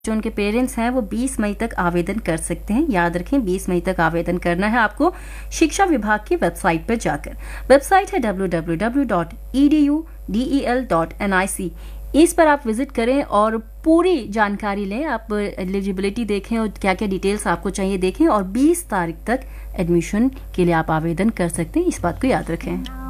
जो उनके पेरेंट्स हैं वो 20 मई तक आवेदन कर सकते हैं। याद रखें 20 मई तक आवेदन करना है आपको शिक्षा विभाग की वेबसाइट पर जाकर। वेबसाइट है www.edudel.nic। इस पर आप विजिट करें और पूरी जानकारी लें, आप एलिजिबिलिटी देखें और क्या क्या डिटेल्स आपको चाहिए देखें, और 20 तारीख तक एडमिशन के लिए आप आवेदन कर सकते हैं, इस बात को याद रखें।